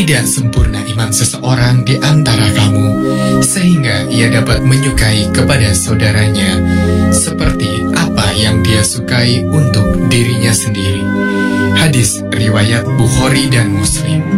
tidak sempurna iman seseorang di antara kamu, sehingga ia dapat menyukai kepada saudaranya seperti apa yang dia sukai untuk dirinya sendiri. Hadis riwayat Bukhari dan Muslim.